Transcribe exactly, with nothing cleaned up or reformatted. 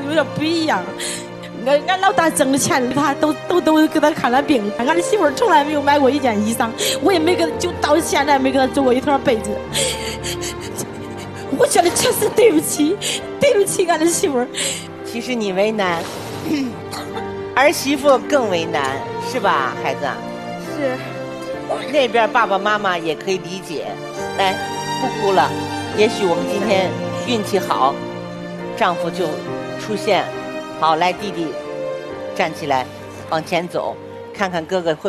有点不一样。俺俺老大挣的钱，他都都都给他看了病，俺的媳妇儿从来没有买过一件衣裳，我也没给，就到现在没给他做过一条被子。我觉得确实对不起，对不起俺的媳妇儿。 其实你为难，儿媳妇更为难，是吧，孩子？ 是。 那边爸爸妈妈也可以理解，来，不哭了。也许我们今天运气好，丈夫就出现。好，来，弟弟站起来，往前走，看看哥哥会